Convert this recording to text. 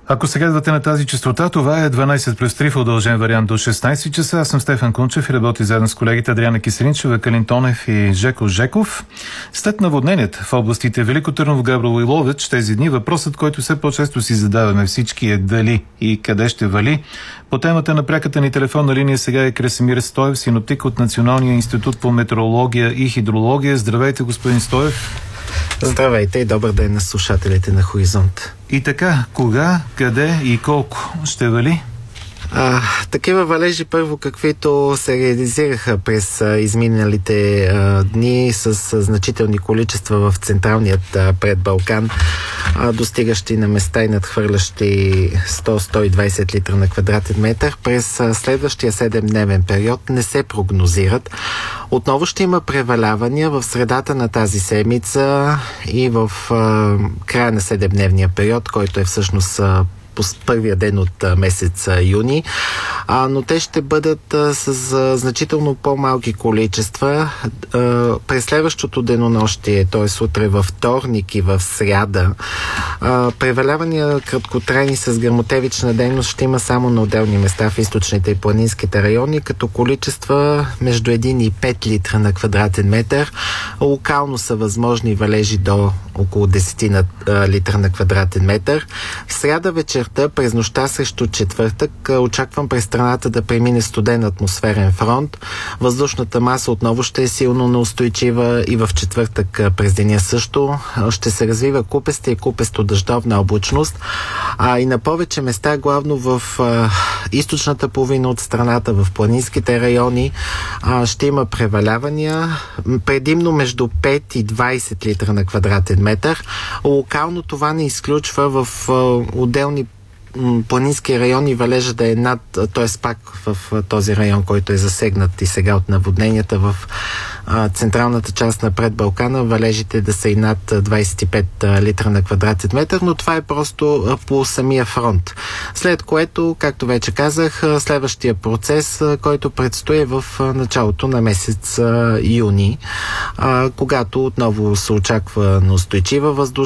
Ако се гледате на тази честота, това е 12+3 в удължен вариант до 16 часа. Аз съм Стефан Кунчев и работи заедно с колегите Адриана Киселинчева, Калин Тонев и Жеко Жеков. След наводненията в областите Велико Търново, Габрово и Ловеч тези дни, въпросът, който все по-често си задаваме всички, е дали и къде ще вали. По темата на пряката ни телефонна линия сега е Красимир Стоев, синоптик от Националния институт по метеорология и хидрология. Здравейте, господин Стоев. Здравейте и добър ден на слушателите на Хоризонт. И така, кога, къде и колко ще вали? Такива валежи, първо, каквито се реализираха през изминалите дни с значителни количества в централният предбалкан, достигащи на места и надхвърлящи 100-120 литра на квадратен метър. През следващия 7-дневен период не се прогнозират. Отново ще има превалявания в средата на тази седмица и в края на 7-дневния период, който е всъщност по първия ден от месец юни, но те ще бъдат с значително по-малки количества. През следващото денонощие, т.е. утре във вторник и в сряда, превалявания краткотрайни с гръмотевична дейност ще има само на отделни места в източните и планинските райони, като количества между 1 и 5 литра на квадратен метър. Локално са възможни валежи до около 10 литра на квадратен метър. В сряда вечерта, през нощта срещу четвъртък, очаквам през страната да премине студен атмосферен фронт. Въздушната маса отново ще е силно неустойчива и в четвъртък през деня също ще се развива купеста и купесто-дъждовна облачност. И на повече места, главно в източната половина от страната, в планинските райони, ще има превалявания, предимно между 5 и 20 литра на квадратен метър. Локално това не изключва в отделни планински райони валежа да е над, т.е. пак в този район, който е засегнат и сега от наводненията в централната част на предбалкана, валежите да са и над 25 литра на квадратен метър, но това е просто по самия фронт. След което, както вече казах, следващия процес, който предстои в началото на месец юни, когато отново се очаква на устойчива въздушна